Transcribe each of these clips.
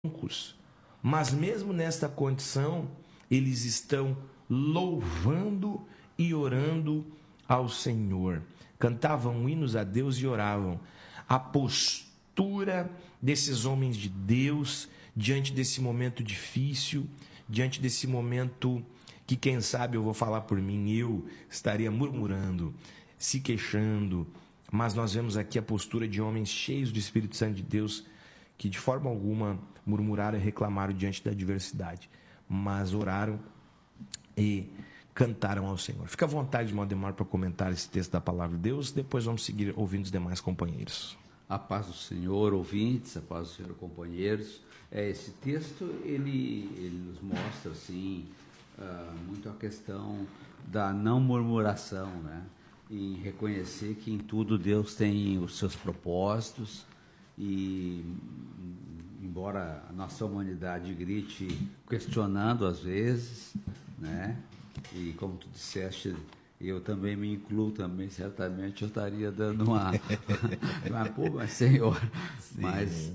mas mesmo nesta condição, eles estão louvando e orando ao Senhor. Cantavam hinos a Deus e oravam. A postura desses homens de Deus diante desse momento difícil, diante desse momento que, quem sabe, eu vou falar por mim, eu estaria murmurando, se queixando, mas nós vemos aqui a postura de homens cheios do Espírito Santo de Deus, que de forma alguma murmuraram e reclamaram diante da adversidade, mas oraram e cantaram ao Senhor. Fica à vontade, Maldemar, para comentar esse texto da Palavra de Deus, depois vamos seguir ouvindo os demais companheiros. A paz do Senhor, ouvintes, a paz do Senhor, companheiros. Esse texto, ele nos mostra, assim, muito a questão da não murmuração, né? Em reconhecer que em tudo Deus tem os seus propósitos e, embora a nossa humanidade grite questionando às vezes, né? E como tu disseste, eu também me incluo também, certamente eu estaria dando uma pô, mas Senhor, sim. Mas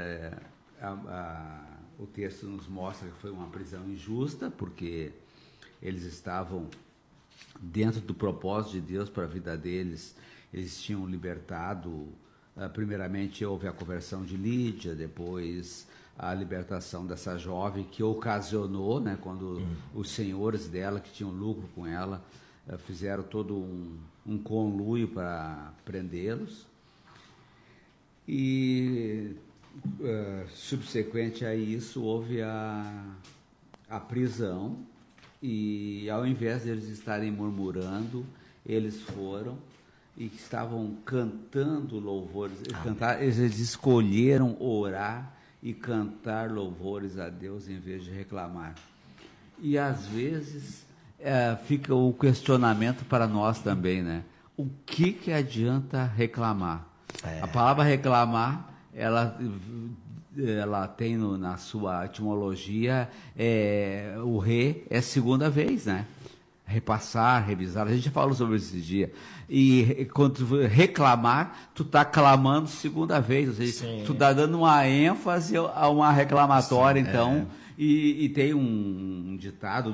o texto nos mostra que foi uma prisão injusta, porque eles estavam dentro do propósito de Deus para a vida deles. Eles tinham libertado, primeiramente houve a conversão de Lídia, depois a libertação dessa jovem que ocasionou, né, quando os senhores dela, que tinham lucro com ela, fizeram todo um conluio para prendê-los. E subsequente a isso houve a prisão, e ao invés de eles estarem murmurando, eles foram e estavam cantando louvores. Eles escolheram orar e cantar louvores a Deus em vez de reclamar. E às vezes fica o questionamento para nós também, né? O que adianta reclamar? A palavra reclamar, ela tem na sua etimologia, o é segunda vez, né? Repassar, revisar, a gente já falou sobre isso esse dia. E quando tu reclamar, tu tá clamando segunda vez, ou seja, sim, tu tá dando uma ênfase a uma reclamatória, sim, então, e tem um ditado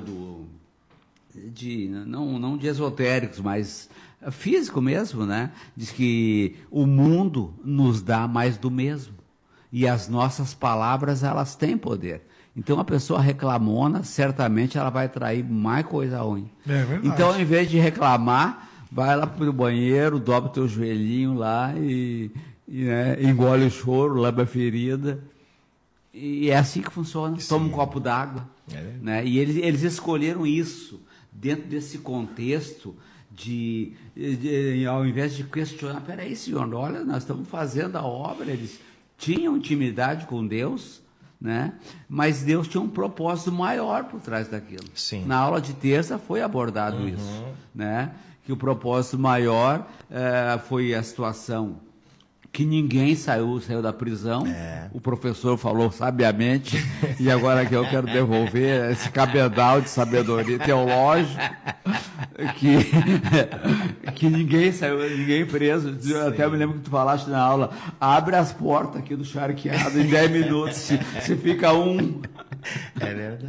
não de esotéricos, mas físico mesmo, né? Diz que o mundo nos dá mais do mesmo, e as nossas palavras, elas têm poder. Então, a pessoa reclamona, certamente ela vai trair mais coisa ruim. É verdade. Então, ao invés de reclamar, vai lá para o banheiro, dobra o teu joelhinho lá e engole o choro, lambe a ferida. E é assim que funciona. Sim. Toma um copo d'água. Né? E eles escolheram isso dentro desse contexto de ao invés de questionar, peraí, senhor, olha, nós estamos fazendo a obra. Eles tinham intimidade com Deus, né? Mas Deus tinha um propósito maior por trás daquilo. Sim. Na aula de terça foi abordado isso, né? Que o propósito maior foi a situação que ninguém saiu da prisão. O professor falou sabiamente, e agora que eu quero devolver esse cabedal de sabedoria teológica, que ninguém saiu, ninguém preso. Sim. Até me lembro que tu falaste na aula, abre as portas aqui do charqueado em 10 minutos, se fica um. É verdade.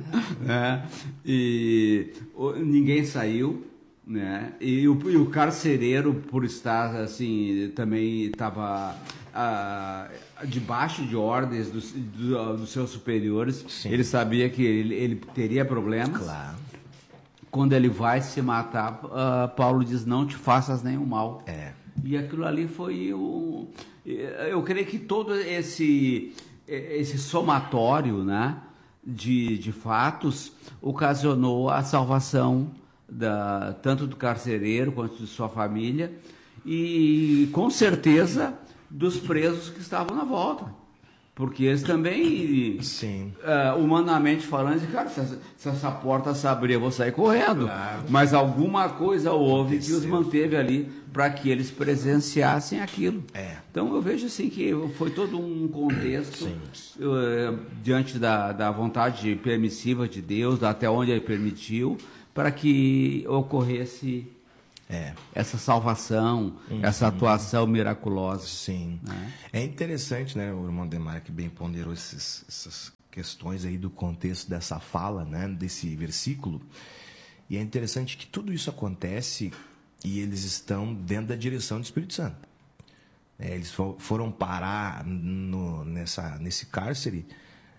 E ninguém saiu, né? E o carcereiro, por estar assim, também estava debaixo de ordens dos seus superiores. Sim. Ele sabia que ele teria problemas. Claro. Quando ele vai se matar, Paulo diz, não te faças nenhum mal. E aquilo ali foi eu creio que todo esse somatório, né, de fatos ocasionou a salvação tanto do carcereiro quanto de sua família e, com certeza, dos presos que estavam na volta. Porque eles também, humanamente falando, cara, se essa porta se abrir, eu vou sair correndo. Claro. Mas alguma coisa houve que os manteve ali para que eles presenciassem aquilo. Então eu vejo assim que foi todo um contexto diante da vontade permissiva de Deus, até onde ele permitiu, para que ocorresse essa salvação, essa atuação miraculosa. Sim. Né? É interessante, né, o irmão Demar que bem ponderou essas questões aí do contexto dessa fala, né, desse versículo. E é interessante que tudo isso acontece e eles estão dentro da direção do Espírito Santo. Eles foram parar nesse cárcere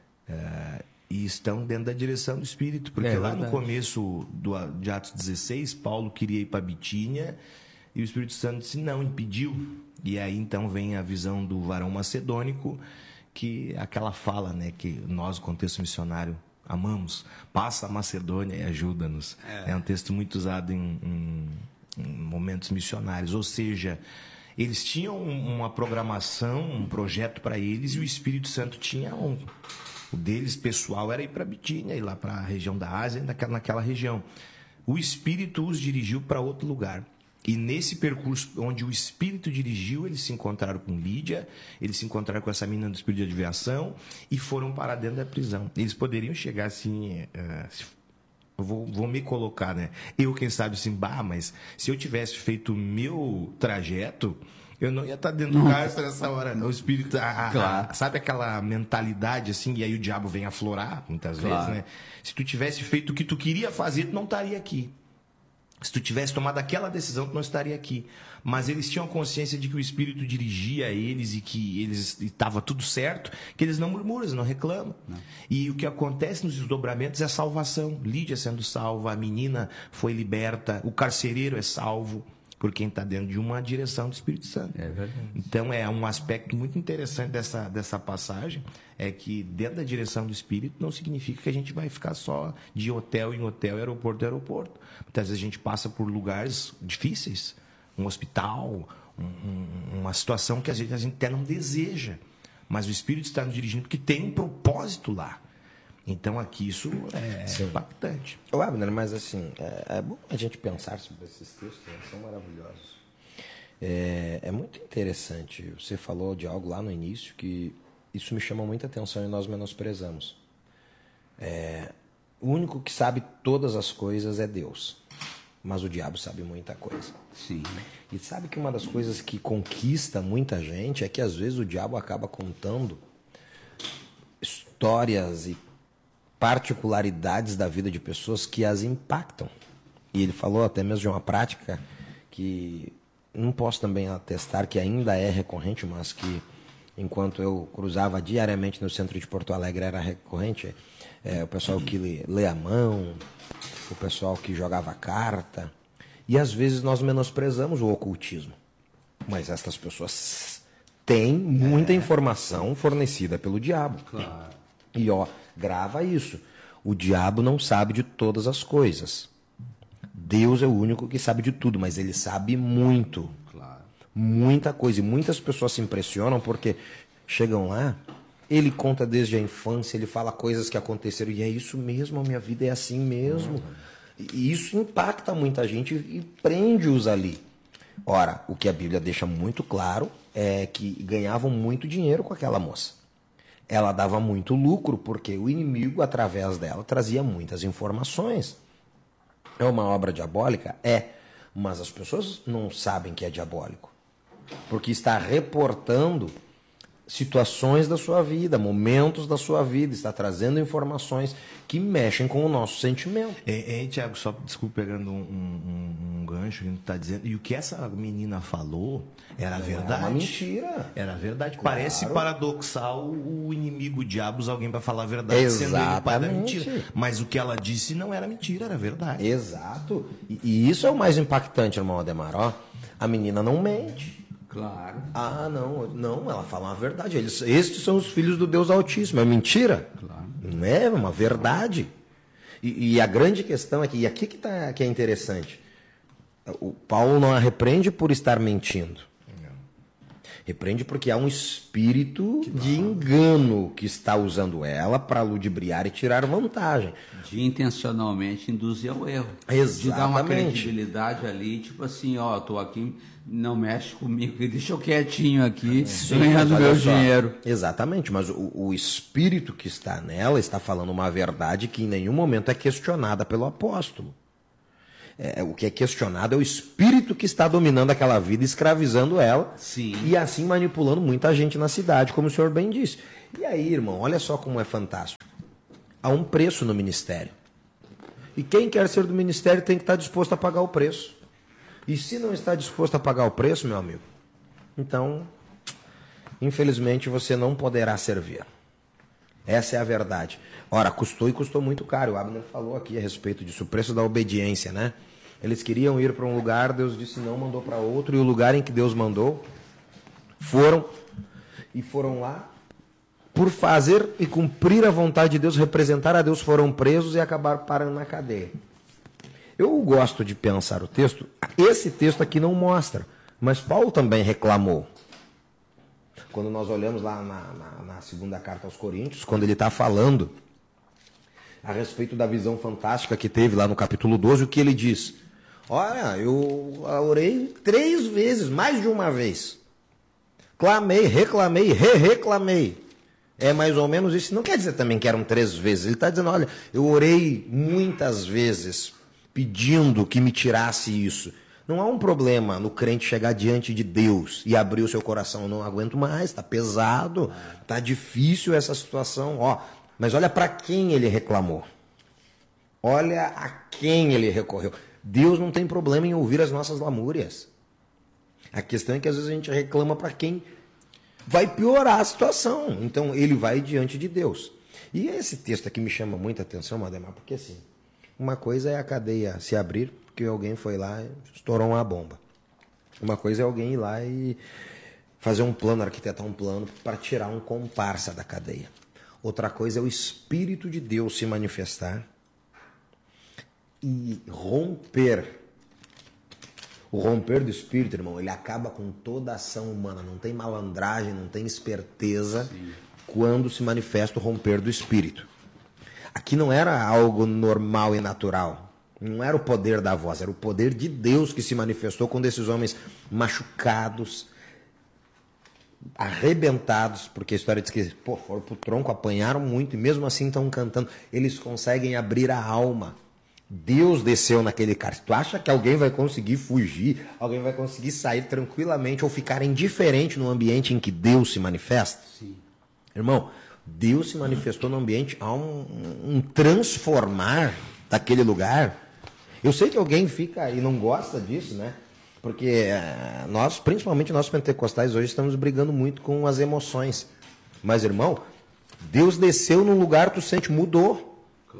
e estão dentro da direção do Espírito. Porque lá no começo de Atos 16, Paulo queria ir para Bitínia e o Espírito Santo disse não, impediu. E aí então vem a visão do varão macedônico, que aquela fala, né, que nós, o contexto missionário, amamos. Passa a Macedônia e ajuda-nos. É um texto muito usado em momentos missionários. Ou seja, eles tinham uma programação, um projeto para eles, e o Espírito Santo tinha o deles pessoal era ir para Bitínia, ir lá para a região da Ásia, naquela região. O Espírito os dirigiu para outro lugar. E nesse percurso onde o Espírito dirigiu, eles se encontraram com Lídia, eles se encontraram com essa menina do Espírito de adivinhação e foram parar dentro da prisão. Eles poderiam chegar assim, vou me colocar, né? Eu, quem sabe, assim, mas se eu tivesse feito o meu trajeto, eu não ia estar dentro do cárcere nessa hora. O Espírito, claro. Sabe aquela mentalidade assim, e aí o diabo vem aflorar, muitas vezes, né? Se tu tivesse feito o que tu queria fazer, tu não estaria aqui. Se tu tivesse tomado aquela decisão, tu não estaria aqui. Mas eles tinham consciência de que o Espírito dirigia eles e que eles estava tudo certo, que eles não murmuram, eles não reclamam. Não. E o que acontece nos desdobramentos é a salvação. Lídia sendo salva, a menina foi liberta, o carcereiro é salvo por quem está dentro de uma direção do Espírito Santo. É verdade. Então é um aspecto muito interessante dessa passagem, é que dentro da direção do Espírito não significa que a gente vai ficar só de hotel em hotel, aeroporto em aeroporto. Muitas vezes a gente passa por lugares difíceis, um hospital, uma situação que às vezes a gente até não deseja, mas o Espírito está nos dirigindo porque tem um propósito lá. Então aqui isso é impactante. Ô, Abner, mas assim, é bom a gente pensar sobre esses textos, né? São maravilhosos. É muito interessante. Você falou de algo lá no início que isso me chama muita atenção e nós menosprezamos. O único que sabe todas as coisas é Deus, mas o diabo sabe muita coisa. Sim. E sabe que uma das coisas que conquista muita gente é que às vezes o diabo acaba contando histórias e particularidades da vida de pessoas que as impactam. E ele falou até mesmo de uma prática que não posso também atestar que ainda é recorrente, mas que enquanto eu cruzava diariamente no centro de Porto Alegre era recorrente. O pessoal que lê a mão, o pessoal que jogava carta. E às vezes nós menosprezamos o ocultismo. Mas estas pessoas têm muita informação fornecida pelo diabo. Claro. E grava isso. O diabo não sabe de todas as coisas. Deus é o único que sabe de tudo, mas ele sabe muito. Claro. Muita coisa. E muitas pessoas se impressionam porque chegam lá, ele conta desde a infância, ele fala coisas que aconteceram. E é isso mesmo, a minha vida é assim mesmo. E isso impacta muita gente e prende-os ali. Ora, o que a Bíblia deixa muito claro é que ganhavam muito dinheiro com aquela moça. Ela dava muito lucro porque o inimigo, através dela, trazia muitas informações. É uma obra diabólica? Mas as pessoas não sabem que é diabólico. Porque está reportando situações da sua vida, momentos da sua vida, está trazendo informações que mexem com o nosso sentimento. Tiago, só desculpa pegando um gancho que a gente está dizendo, e o que essa menina falou era verdade. Era uma mentira. Era verdade. Claro. Parece paradoxal o inimigo, o diabo, alguém para falar a verdade, Exatamente. sendo ele pai da mentira. Mas o que ela disse não era mentira, era verdade. Exato. E isso é o mais impactante, irmão Ademar. A menina não mente. Claro. Não, ela fala uma verdade. Estes são os filhos do Deus Altíssimo. É mentira? Claro. Não é uma verdade. E a grande questão é que, e aqui que é interessante, o Paulo não a repreende por estar mentindo. Repreende porque há um espírito de engano que está usando ela para ludibriar e tirar vantagem. De intencionalmente induzir ao erro. Exatamente. De dar uma credibilidade ali, tipo assim, eu tô aqui, não mexe comigo, deixa eu quietinho aqui, ganhando meu dinheiro. Exatamente, mas o espírito que está nela está falando uma verdade que em nenhum momento é questionada pelo apóstolo. O que é questionado é o espírito que está dominando aquela vida, escravizando ela. Sim. E assim manipulando muita gente na cidade, como o senhor bem disse. E aí, irmão, olha só como é fantástico. Há um preço no ministério. E quem quer ser do ministério tem que estar disposto a pagar o preço. E se não está disposto a pagar o preço, meu amigo, então, infelizmente, você não poderá servir. Essa é a verdade. Ora, custou e custou muito caro. O Abner falou aqui a respeito disso, o preço da obediência, né? Eles queriam ir para um lugar, Deus disse não, mandou para outro, e o lugar em que Deus mandou, foram lá, por fazer e cumprir a vontade de Deus, representar a Deus, foram presos e acabaram parando na cadeia. Eu gosto de pensar o texto, esse texto aqui não mostra, mas Paulo também reclamou. Quando nós olhamos lá na segunda carta aos Coríntios, quando ele está falando a respeito da visão fantástica que teve lá no capítulo 12, o que ele diz? Olha, eu orei 3 vezes, mais de uma vez. Clamei, reclamei, reclamei. É mais ou menos isso. Não quer dizer também que eram 3 vezes. Ele está dizendo, olha, eu orei muitas vezes pedindo que me tirasse isso. Não há um problema no crente chegar diante de Deus e abrir o seu coração. Eu não aguento mais, está pesado, está difícil essa situação. Mas olha para quem ele reclamou. Olha a quem ele recorreu. Deus não tem problema em ouvir as nossas lamúrias. A questão é que às vezes a gente reclama para quem vai piorar a situação. Então ele vai diante de Deus. E esse texto aqui me chama muita atenção, Mademar, porque assim, uma coisa é a cadeia se abrir, porque alguém foi lá e estourou uma bomba. Uma coisa é alguém ir lá e fazer um plano, arquitetar um plano para tirar um comparsa da cadeia. Outra coisa é o Espírito de Deus se manifestar e romper. O romper do Espírito, irmão, ele acaba com toda a ação humana. Não tem malandragem, não tem esperteza. Sim. Quando se manifesta o romper do Espírito. Aqui não era algo normal e natural. Não era o poder da voz, era o poder de Deus que se manifestou quando esses homens machucados, arrebentados, porque a história diz que foram pro tronco, apanharam muito e mesmo assim estão cantando. Eles conseguem abrir a alma. Deus desceu naquele cara. Tu acha que alguém vai conseguir fugir? Alguém vai conseguir sair tranquilamente ou ficar indiferente no ambiente em que Deus se manifesta? Sim. Irmão, Deus se manifestou no ambiente, há um transformar daquele lugar. Eu sei que alguém fica e não gosta disso, né? Porque nós, principalmente nós pentecostais, hoje estamos brigando muito com as emoções. Mas, irmão, Deus desceu num lugar, tu sente, mudou.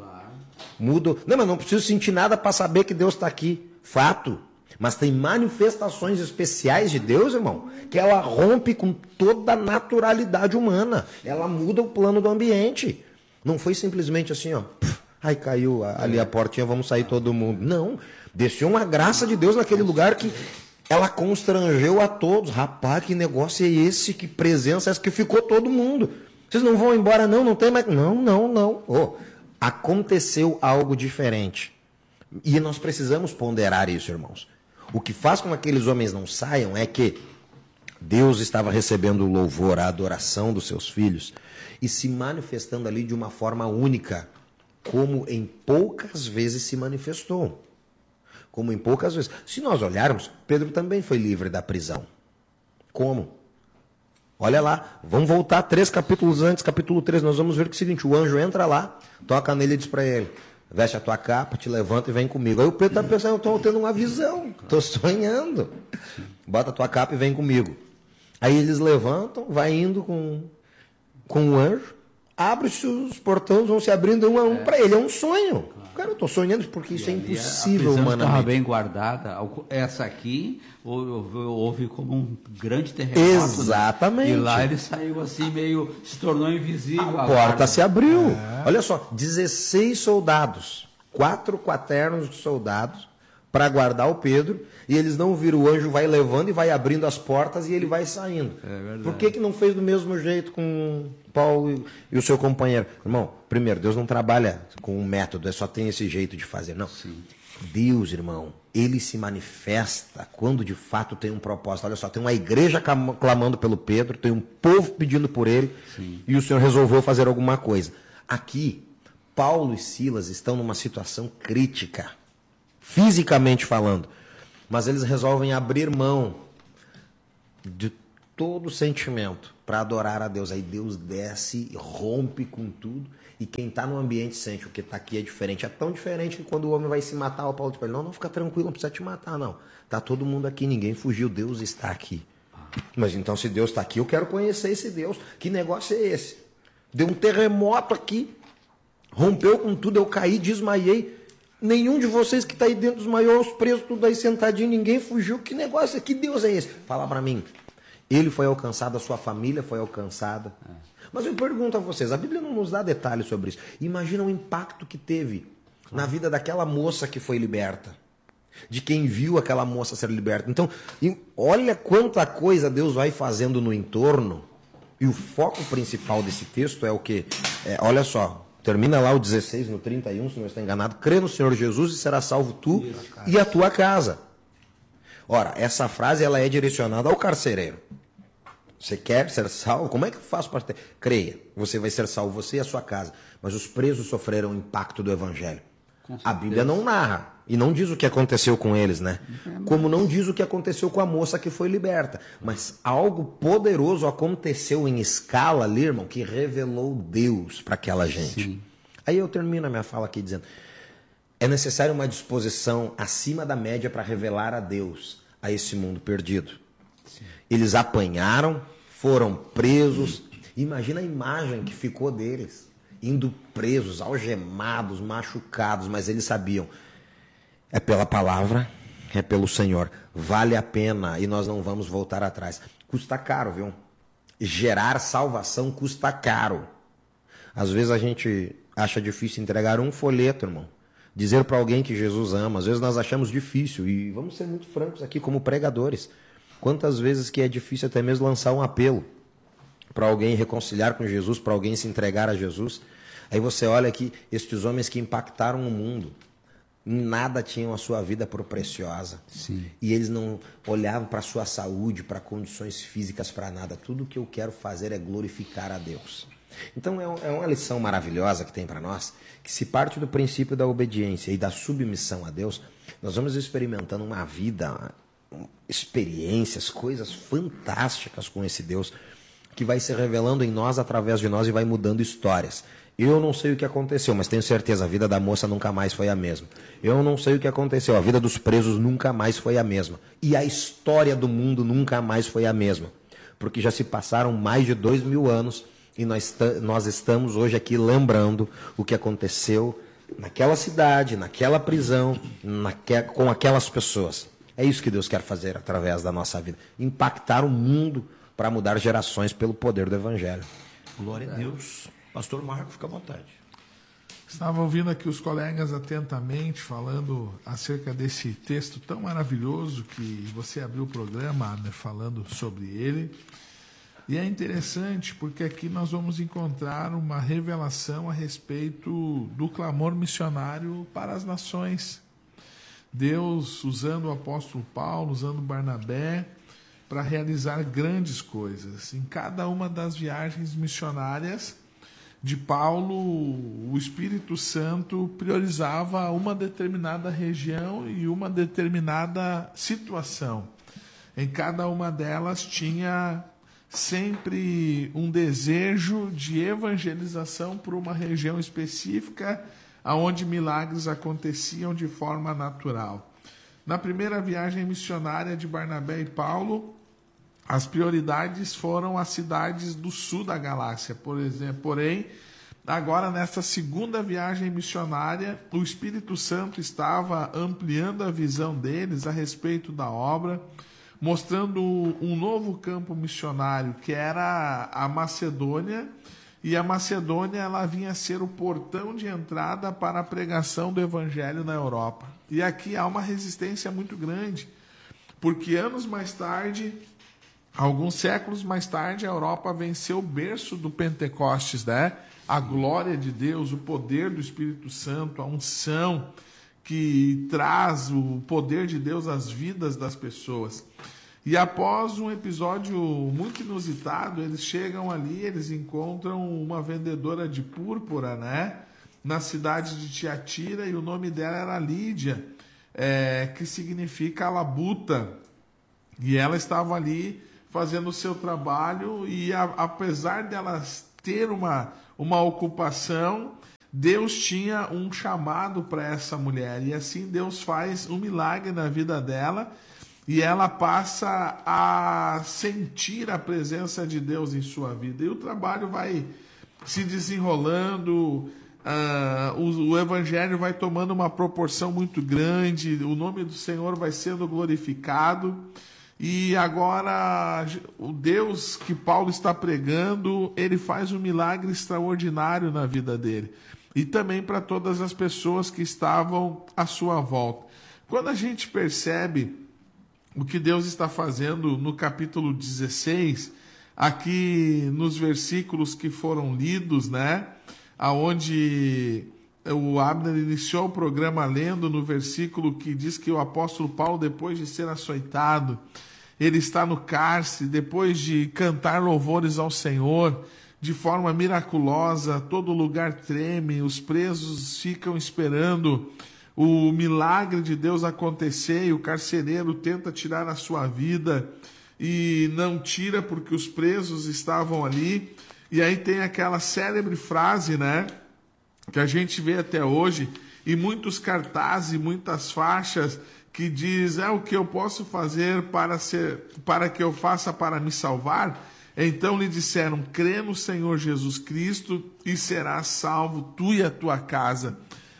Mudou. Não, mas não preciso sentir nada para saber que Deus está aqui. Fato. Mas tem manifestações especiais de Deus, irmão, que ela rompe com toda a naturalidade humana. Ela muda o plano do ambiente. Não foi simplesmente assim, ó. Aí caiu ali a portinha, vamos sair todo mundo. Não. Desceu uma graça de Deus naquele lugar que ela constrangeu a todos. Rapaz, que negócio é esse? Que presença é essa? Que ficou todo mundo. Vocês não vão embora, não? Não tem mais. Não. Aconteceu algo diferente. E nós precisamos ponderar isso, irmãos. O que faz com que aqueles homens não saiam é que Deus estava recebendo o louvor, a adoração dos seus filhos e se manifestando ali de uma forma única, como em poucas vezes se manifestou. Como em poucas vezes. Se nós olharmos, Pedro também foi livre da prisão. Como? Olha lá, vamos voltar 3 capítulos antes, capítulo 3, nós vamos ver que é o seguinte, o anjo entra lá, toca nele e diz para ele, veste a tua capa, te levanta e vem comigo. Aí o Pedro está pensando, eu estou tendo uma visão, estou sonhando. Bota a tua capa e vem comigo. Aí eles levantam, vai indo com o anjo, abre-se os portões, vão se abrindo um a um para ele, é um sonho. Cara, eu estou sonhando porque isso é impossível humanamente. Estava bem guardada. Essa aqui houve como um grande terremoto. Exatamente. Né? E lá ele saiu assim, meio, se tornou invisível. A porta se abriu. Olha só, 16 soldados, 4 quaternos de soldados para guardar o Pedro, e eles não viram, o anjo vai levando e vai abrindo as portas e ele vai saindo. É verdade. Por que não fez do mesmo jeito com Paulo e o seu companheiro? Irmão, primeiro, Deus não trabalha com um método, só tem esse jeito de fazer. Não. Sim. Deus, irmão, ele se manifesta quando de fato tem um propósito. Olha só, tem uma igreja clamando pelo Pedro, tem um povo pedindo por ele, sim, e o Senhor resolveu fazer alguma coisa. Aqui, Paulo e Silas estão numa situação crítica. fisicamente falando. Mas eles resolvem abrir mão de todo sentimento para adorar a Deus. Aí Deus desce, rompe com tudo, e quem está no ambiente sente o que está aqui é diferente. É tão diferente que quando o homem vai se matar, o Paulo diz para ele, não, fica tranquilo, não precisa te matar, não. Está todo mundo aqui, ninguém fugiu, Deus está aqui. Mas então, se Deus está aqui, eu quero conhecer esse Deus. Que negócio é esse? Deu um terremoto aqui, rompeu com tudo, eu caí, desmaiei. Nenhum de vocês que está aí dentro desmaiou, os presos tudo aí sentadinho, ninguém fugiu. Que negócio é? Que Deus é esse? Fala para mim. Ele foi alcançado, a sua família foi alcançada. Mas eu pergunto a vocês, a Bíblia não nos dá detalhes sobre isso. Imagina o impacto que teve na vida daquela moça que foi liberta. De quem viu aquela moça ser liberta. Então, olha quanta coisa Deus vai fazendo no entorno. E o foco principal desse texto é o quê? Olha só, termina lá o 16, no 31, se não estou enganado. Crê no Senhor Jesus e será salvo tu e a tua casa. Ora, essa frase ela é direcionada ao carcereiro. Você quer ser salvo? Como é que eu faço para ter? Creia, você vai ser salvo, você e a sua casa. Mas os presos sofreram o impacto do evangelho. A Bíblia não narra e não diz o que aconteceu com eles, né? Como não diz o que aconteceu com a moça que foi liberta. Mas algo poderoso aconteceu em escala ali, irmão, que revelou Deus para aquela gente. Sim. Aí eu termino a minha fala aqui dizendo, é necessário uma disposição acima da média para revelar a Deus a esse mundo perdido. Sim. Eles apanharam, foram presos. Imagina a imagem que ficou deles. Indo presos, algemados, machucados, mas eles sabiam, é pela palavra, é pelo Senhor, vale a pena e nós não vamos voltar atrás. Custa caro, viu? Gerar salvação custa caro. Às vezes a gente acha difícil entregar um folheto, irmão, dizer para alguém que Jesus ama, às vezes nós achamos difícil, e vamos ser muito francos aqui como pregadores, quantas vezes que é difícil até mesmo lançar um apelo para alguém reconciliar com Jesus, para alguém se entregar a Jesus. Aí você olha aqui, estes homens que impactaram o mundo, nada tinham a sua vida por preciosa. Sim. E eles não olhavam para a sua saúde, para condições físicas, para nada. Tudo que eu quero fazer é glorificar a Deus. Então é uma lição maravilhosa que tem para nós, que se parte do princípio da obediência e da submissão a Deus, nós vamos experimentando uma vida, experiências, coisas fantásticas com esse Deus, que vai se revelando em nós, através de nós, e vai mudando histórias. Eu não sei o que aconteceu, mas tenho certeza, a vida da moça nunca mais foi a mesma. Eu não sei o que aconteceu, a vida dos presos nunca mais foi a mesma. E a história do mundo nunca mais foi a mesma. Porque já se passaram mais de 2000 anos e nós estamos hoje aqui lembrando o que aconteceu naquela cidade, naquela prisão, com aquelas pessoas. É isso que Deus quer fazer através da nossa vida. Impactar o mundo para mudar gerações pelo poder do Evangelho. Glória a Deus. Pastor Marco, fica à vontade. Estava ouvindo aqui os colegas atentamente falando acerca desse texto tão maravilhoso que você abriu o programa, Abner, falando sobre ele. E é interessante porque aqui nós vamos encontrar uma revelação a respeito do clamor missionário para as nações. Deus usando o apóstolo Paulo, usando Barnabé, para realizar grandes coisas. Em cada uma das viagens missionárias de Paulo, o Espírito Santo priorizava uma determinada região e uma determinada situação. Em cada uma delas tinha sempre um desejo de evangelização por uma região específica, onde milagres aconteciam de forma natural. Na primeira viagem missionária de Barnabé e Paulo, as prioridades foram as cidades do sul da galáxia, por exemplo. Porém, agora nessa segunda viagem missionária, o Espírito Santo estava ampliando a visão deles a respeito da obra, mostrando um novo campo missionário, que era a Macedônia, e a Macedônia ela vinha a ser o portão de entrada para a pregação do Evangelho na Europa. E aqui há uma resistência muito grande, porque anos mais tarde, alguns séculos mais tarde, a Europa venceu o berço do Pentecostes, né? A glória de Deus, o poder do Espírito Santo, a unção que traz o poder de Deus às vidas das pessoas. E após um episódio muito inusitado, eles chegam ali, eles encontram uma vendedora de púrpura, né? Na cidade de Tiatira, e o nome dela era Lídia. que significa labuta. E ela estava ali fazendo o seu trabalho e apesar delas ter uma ocupação, Deus tinha um chamado para essa mulher. E assim Deus faz um milagre na vida dela e ela passa a sentir a presença de Deus em sua vida. E o trabalho vai se desenrolando, o evangelho vai tomando uma proporção muito grande, o nome do Senhor vai sendo glorificado. E agora o Deus que Paulo está pregando, ele faz um milagre extraordinário na vida dele. E também para todas as pessoas que estavam à sua volta. Quando a gente percebe o que Deus está fazendo no capítulo 16, aqui nos versículos que foram lidos, né? Aonde o Abner iniciou o programa lendo no versículo que diz que o apóstolo Paulo, depois de ser açoitado, ele está no cárcere, depois de cantar louvores ao Senhor, de forma miraculosa, todo lugar treme, os presos ficam esperando o milagre de Deus acontecer e o carcereiro tenta tirar a sua vida e não tira porque os presos estavam ali. E aí tem aquela célebre frase, né, que a gente vê até hoje, e muitos cartazes e muitas faixas que diz, o que eu posso fazer para que eu faça para me salvar? Então lhe disseram, crê no Senhor Jesus Cristo e serás salvo, tu e a tua casa.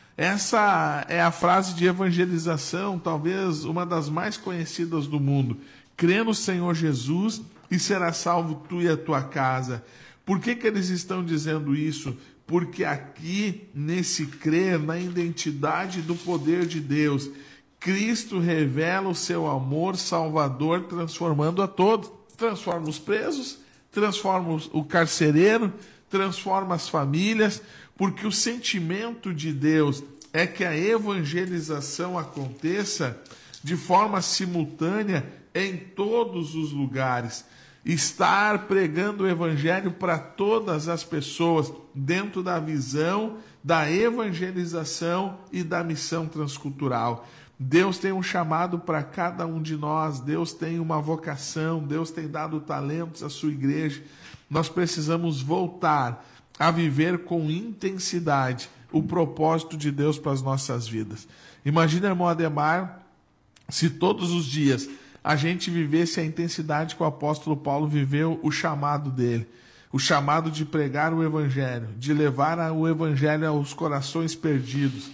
Essa é a frase de evangelização, talvez uma das mais conhecidas do mundo. Crê no Senhor Jesus e serás salvo, tu e a tua casa. Por que eles estão dizendo isso? Porque aqui, nesse crer, na identidade do poder de Deus, Cristo revela o seu amor salvador, transformando a todos. Transforma os presos, transforma o carcereiro, transforma as famílias, porque o sentimento de Deus é que a evangelização aconteça de forma simultânea em todos os lugares. Estar pregando o evangelho para todas as pessoas dentro da visão da evangelização e da missão transcultural. Deus tem um chamado para cada um de nós, Deus tem uma vocação, Deus tem dado talentos à sua igreja. Nós precisamos voltar a viver com intensidade o propósito de Deus para as nossas vidas. Imagina, irmão Ademar, se todos os dias a gente vivesse a intensidade que o apóstolo Paulo viveu, o chamado dele, o chamado de pregar o evangelho, de levar o evangelho aos corações perdidos.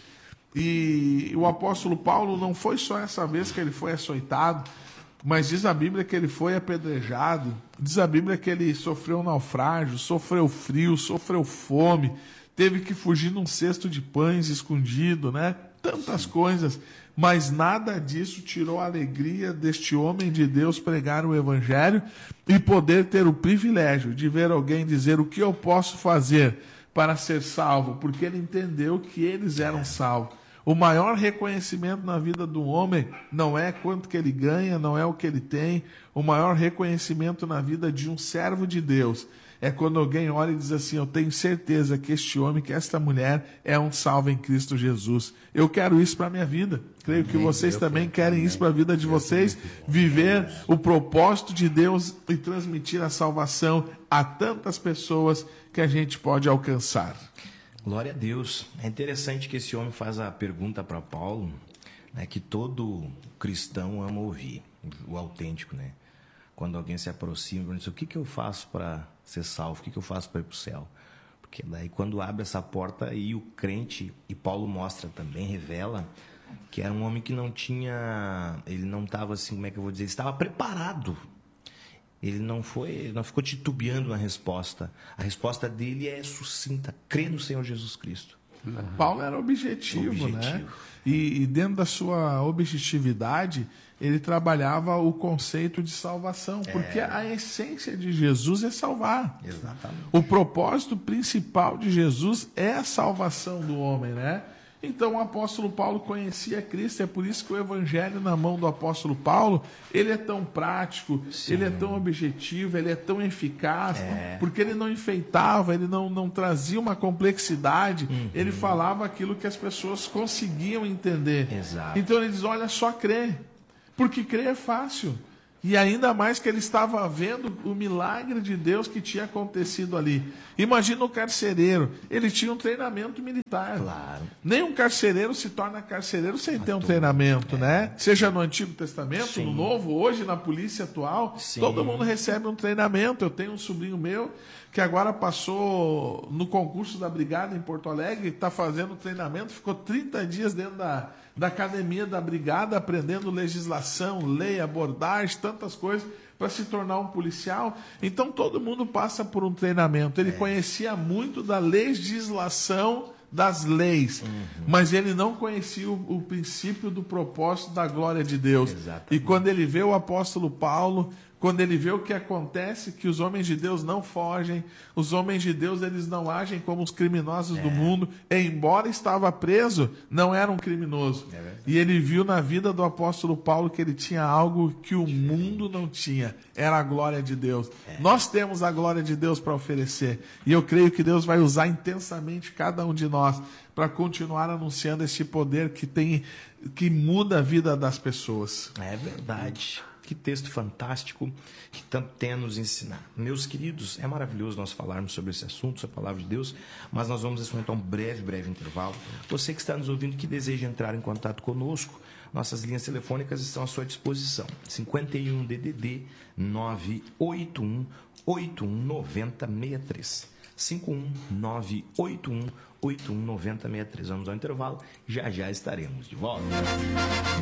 E o apóstolo Paulo não foi só essa vez que ele foi açoitado, mas diz a Bíblia que ele foi apedrejado, diz a Bíblia que ele sofreu naufrágio, sofreu frio, sofreu fome, teve que fugir num cesto de pães escondido, né? Tantas coisas, mas nada disso tirou a alegria deste homem de Deus pregar o evangelho e poder ter o privilégio de ver alguém dizer o que eu posso fazer para ser salvo, porque ele entendeu que eles eram salvos. O maior reconhecimento na vida do homem não é quanto que ele ganha, não é o que ele tem. O maior reconhecimento na vida de um servo de Deus é quando alguém olha e diz assim, eu tenho certeza que este homem, que esta mulher é um salvo em Cristo Jesus. Eu quero isso para a minha vida. Creio que vocês também querem isso para a vida de vocês, viver o propósito de Deus e transmitir a salvação a tantas pessoas que a gente pode alcançar. Glória a Deus. É interessante que esse homem faz a pergunta para Paulo, né, que todo cristão ama ouvir, o autêntico, né? Quando alguém se aproxima, diz, o que eu faço para ser salvo? O que eu faço para ir para o céu? Porque daí quando abre essa porta aí o crente, e Paulo mostra também, revela, que era um homem que não tinha, ele não estava assim, como é que eu vou dizer, estava preparado. Ele não ficou titubeando na resposta. A resposta dele é sucinta, crê no Senhor Jesus Cristo. Paulo era objetivo. Né? E dentro da sua objetividade, ele trabalhava o conceito de salvação, porque a essência de Jesus é salvar. Exatamente. O propósito principal de Jesus é a salvação do homem, né? Então o apóstolo Paulo conhecia Cristo, é por isso que o evangelho na mão do apóstolo Paulo, ele é tão prático, ele é tão objetivo, ele é tão eficaz, porque ele não enfeitava, ele não trazia uma complexidade, ele falava aquilo que as pessoas conseguiam entender. Exato. Então ele diz, olha, só crê, porque crer é fácil. E ainda mais que ele estava vendo o milagre de Deus que tinha acontecido ali. Imagina o carcereiro. Ele tinha um treinamento militar. Claro. Nenhum carcereiro se torna carcereiro sem ter um treinamento, né? Seja no Antigo Testamento, no Novo, hoje na polícia atual, todo mundo recebe um treinamento. Eu tenho um sobrinho meu que agora passou no concurso da Brigada em Porto Alegre, está fazendo treinamento, ficou 30 dias dentro da academia da Brigada, aprendendo legislação, lei, abordagem, tantas coisas, para se tornar um policial. Então todo mundo passa por um treinamento. Ele conhecia muito da legislação das leis, mas ele não conhecia o princípio do propósito da glória de Deus. Exatamente. E quando ele vê o apóstolo Paulo, quando ele vê o que acontece, que os homens de Deus não fogem, os homens de Deus eles não agem como os criminosos do mundo, embora estava preso, não era um criminoso. E ele viu na vida do apóstolo Paulo que ele tinha algo que o mundo não tinha, era a glória de Deus. Nós temos a glória de Deus para oferecer, e eu creio que Deus vai usar intensamente cada um de nós para continuar anunciando esse poder que muda a vida das pessoas. É verdade. Que texto fantástico, que tanto tem a nos ensinar. Meus queridos, é maravilhoso nós falarmos sobre esse assunto, sobre a palavra de Deus, mas nós vamos nesse momento a um breve intervalo. Você que está nos ouvindo, que deseja entrar em contato conosco, nossas linhas telefônicas estão à sua disposição. 51 DDD 981 819063. 51981 819063. Vamos ao intervalo, já estaremos de volta.